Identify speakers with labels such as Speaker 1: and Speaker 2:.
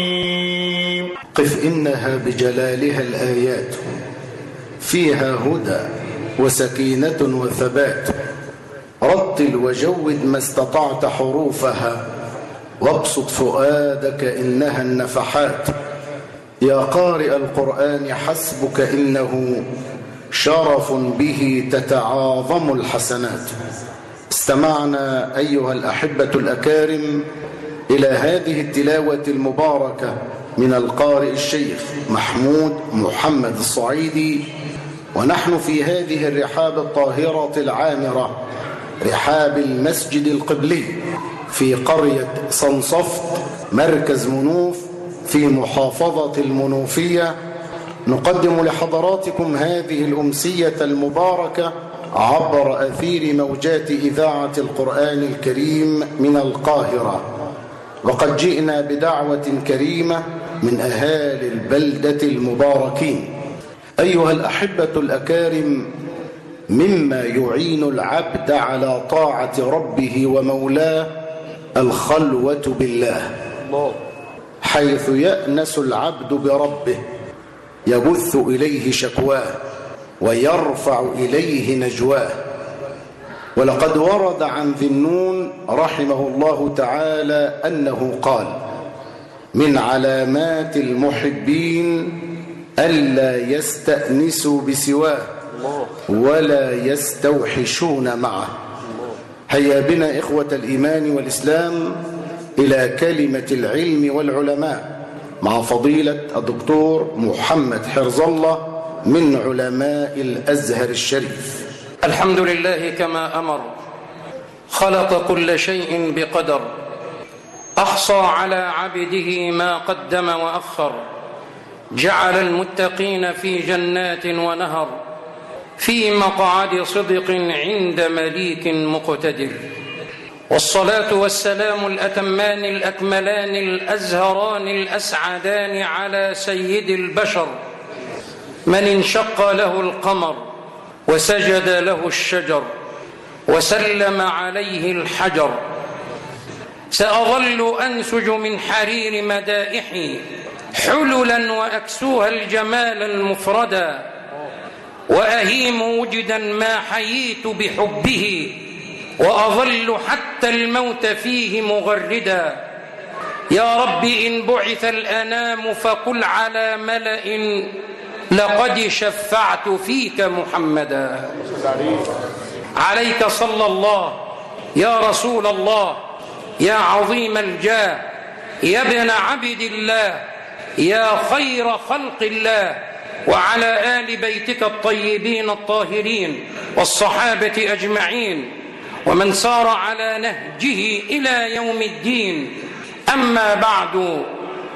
Speaker 1: قف إنها بجلالها الآيات فيها هدى وسكينة وثبات. رتل وجود ما استطعت حروفها وابسط فؤادك إنها النفحات. يا قارئ القرآن حسبك إنه شرف به تتعاظم الحسنات. استمعنا أيها الأحبة الأكارم إلى هذه التلاوة المباركة من القارئ الشيخ محمود محمد الصعيدي، ونحن في هذه الرحاب الطاهرة العامرة، رحاب المسجد القبلي في قرية صنصفت مركز منوف في محافظة المنوفية. نقدم لحضراتكم هذه الأمسية المباركة عبر أثير موجات إذاعة القرآن الكريم من القاهرة، وقد جئنا بدعوة كريمة من أهالي البلدة المباركين. أيها الأحبة الأكارم، مما يعين العبد على طاعة ربه ومولاه الخلوة بالله، حيث يأنس العبد بربه، يبث إليه شكواه ويرفع إليه نجواه. ولقد ورد عن ذي النون رحمه الله تعالى أنه قال: من علامات المحبين ألا يستأنسوا بسواه ولا يستوحشون معه. هيا بنا إخوة الإيمان والإسلام إلى كلمة العلم والعلماء مع فضيلة الدكتور محمد حرز الله من علماء الأزهر الشريف.
Speaker 2: الحمد لله كما أمر، خلق كل شيء بقدر، أحصى على عبده ما قدم وأخر، جعل المتقين في جنات ونهر، في مقعد صدق عند مليك مقتدر. والصلاة والسلام الأتمان الأكملان الأزهران الأسعدان على سيد البشر، من انشق له القمر وسجد له الشجر وسلم عليه الحجر. سأظل أنسج من حرير مدائحي حللا وأكسوها الجمال المفردا، وأهيم وجدا ما حييت بحبه، وأظل حتى الموت فيه مغردا. يا رب إن بعث الأنام فقل على ملأ لقد شفعت فيك محمدا. عليك صلى الله يا رسول الله، يا عظيم الجاه، يا ابن عبد الله، يا خير خلق الله، وعلى آل بيتك الطيبين الطاهرين والصحابة أجمعين، ومن سار على نهجه إلى يوم الدين. أما بعد،